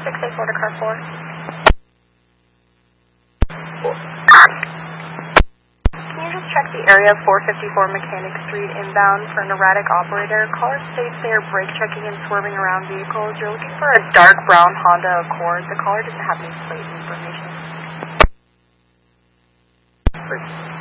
684 to car 4. Can you just check the area of 454 Mechanic Street inbound for an erratic operator? Caller states they are brake checking and swerving around vehicles. You're looking for a dark brown Honda Accord. The caller doesn't have any plate information.